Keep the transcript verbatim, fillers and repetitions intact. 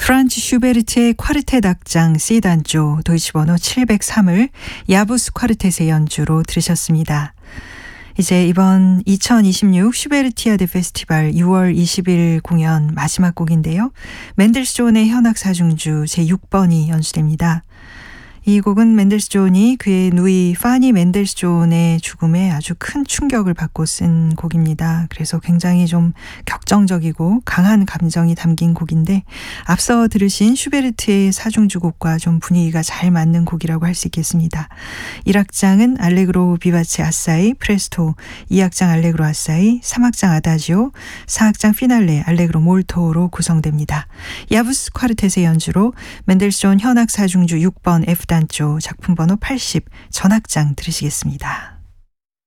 프란츠 슈베르트의 콰르텟 악장 C단조 도이치 번호 칠백삼을 야부스 콰르텟의 연주로 들으셨습니다. 이제 이번 이천이십육 슈베르티아드 페스티벌 유월 이십일 공연 마지막 곡인데요. 맨델스존의 현악 사중주 제육 번이 연주됩니다. 이 곡은 맨델스존이 그의 누이 파니 맨델스존의 죽음에 아주 큰 충격을 받고 쓴 곡입니다. 그래서 굉장히 좀 격정적이고 강한 감정이 담긴 곡인데 앞서 들으신 슈베르트의 사중주곡과 좀 분위기가 잘 맞는 곡이라고 할 수 있겠습니다. 일 악장은 알레그로 비바체 아사이 프레스토, 이 악장 알레그로 아사이, 삼 악장 아다지오, 사 악장 피날레 알레그로 몰토로 구성됩니다. 야부스 콰르텟의 연주로 맨델스존 현악 사중주 육 번 F단조 작품 번호 팔십 전악장 들으시겠습니다.